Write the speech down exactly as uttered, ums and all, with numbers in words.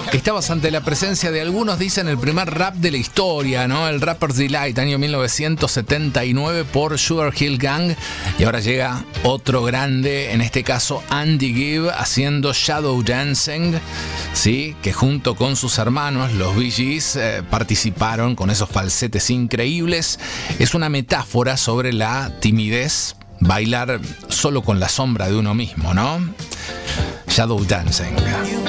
Estabas ante la presencia de algunos dicen el primer rap de la historia, ¿no? El Rapper's Delight, año mil novecientos setenta y nueve por Sugar Hill Gang. Y ahora llega otro grande, en este caso Andy Gibb, haciendo Shadow Dancing, ¿sí? Que junto con sus hermanos, los Bee Gees, eh, participaron con esos falsetes increíbles. Es una metáfora sobre la timidez, bailar solo con la sombra de uno mismo, ¿no? Shadow Dancing.